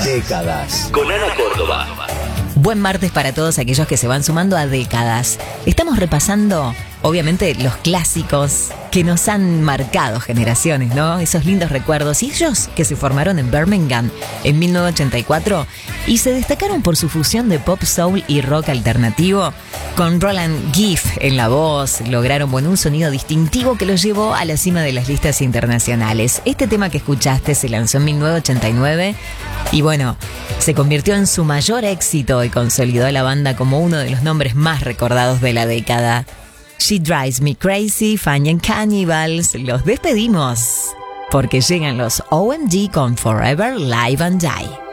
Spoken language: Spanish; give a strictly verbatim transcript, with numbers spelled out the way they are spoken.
Décadas. Con Ana Córdoba. Buen martes para todos aquellos que se van sumando a décadas. Estamos repasando, obviamente, los clásicos que nos han marcado generaciones, ¿no? Esos lindos recuerdos. Y ellos que se formaron en Birmingham en mil novecientos ochenta y cuatro y se destacaron por su fusión de pop, soul y rock alternativo. Con Roland Giff en la voz, lograron bueno, un sonido distintivo que los llevó a la cima de las listas internacionales. Este tema que escuchaste se lanzó en mil novecientos ochenta y nueve y bueno, se convirtió en su mayor éxito y consolidó a la banda como uno de los nombres más recordados de la década. She Drives Me Crazy, Fanian Cannibals. Los despedimos porque llegan los O M G con Forever Live and Die.